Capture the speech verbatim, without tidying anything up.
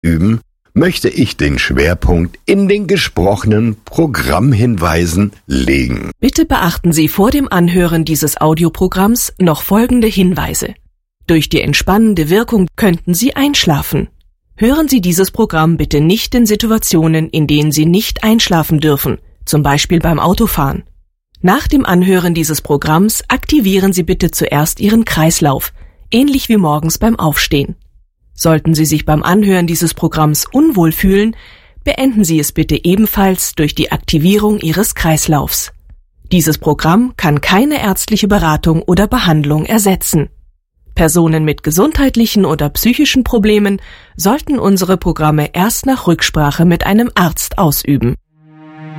üben, möchte ich den Schwerpunkt in den gesprochenen Programmhinweisen legen. Bitte beachten Sie vor dem Anhören dieses Audioprogramms noch folgende Hinweise. Durch die entspannende Wirkung könnten Sie einschlafen. Hören Sie dieses Programm bitte nicht in Situationen, in denen Sie nicht einschlafen dürfen, zum Beispiel beim Autofahren. Nach dem Anhören dieses Programms aktivieren Sie bitte zuerst Ihren Kreislauf, ähnlich wie morgens beim Aufstehen. Sollten Sie sich beim Anhören dieses Programms unwohl fühlen, beenden Sie es bitte ebenfalls durch die Aktivierung Ihres Kreislaufs. Dieses Programm kann keine ärztliche Beratung oder Behandlung ersetzen. Personen mit gesundheitlichen oder psychischen Problemen sollten unsere Programme erst nach Rücksprache mit einem Arzt ausüben.